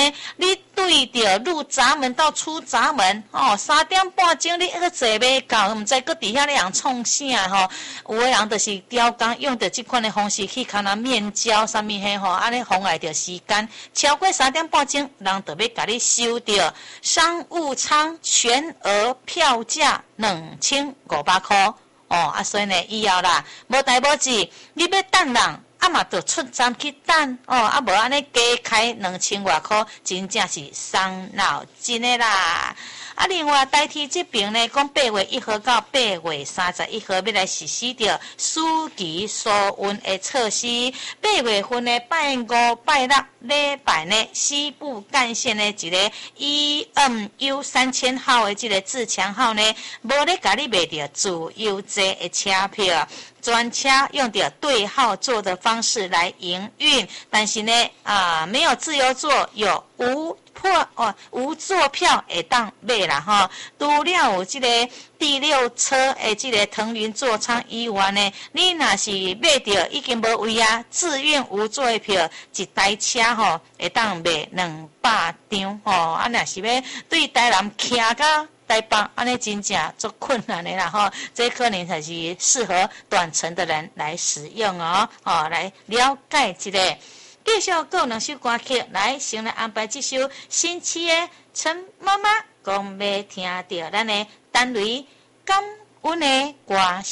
呢，你对着入闸门到出闸门，3点半钟你个坐袂到，毋知佫伫遐咧人创啥吼？有个人就是雕工用着即款的方式去看那面交啥物迄吼，安尼妨碍着时间，超过3点半钟，人就要甲你收着商务舱全额票价2500块所以呢以后啦，无代无志，你要等人。嘛，就出站去等无安尼加开2000外块，真正是伤脑筋的啦。另外代替这边呢，讲8月1号到8月31号要来实施着暑期疏运的措施。8月份的拜5、拜6礼拜呢，西部干线的一个 EMU3000 号的这个自强号呢，无咧甲你卖着自由座的车票。专车用着对号座的方式来营运，但是呢没有自由座，有无座票会当买啦吼。除了有这个第6车的这个腾云座舱以外呢，你若是买着已经无位啊，自运无座的票，一台车吼会当卖200张若是要对台南徛到台北安尼真正足困难的啦吼，这可能才是适合短程的人来使用来了解一下。继续还有2首歌曲来，先来安排这首新起的陈妈妈讲要听到咱的单雷感恩的歌。